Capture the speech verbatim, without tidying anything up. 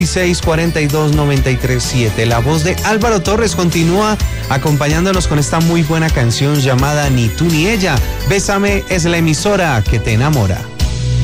seis cuarenta y dos noventa y tres siete. La voz de Álvaro Torres continúa acompañándonos con esta muy buena canción llamada Ni tú ni ella. Bésame es la emisora que te enamora.